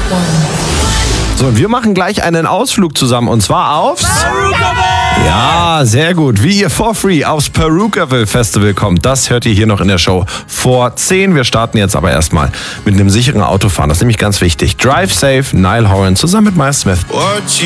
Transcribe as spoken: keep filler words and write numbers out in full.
So, und wir machen gleich einen Ausflug zusammen und zwar aufs... Perukaville! Ja, sehr gut. Wie ihr for free aufs Perukaville Festival kommt, das hört ihr hier noch in der Show vor zehn. Wir starten jetzt aber erstmal mit einem sicheren Autofahren. Das ist nämlich ganz wichtig. Drive safe, Niall Horan zusammen mit Miles Smith.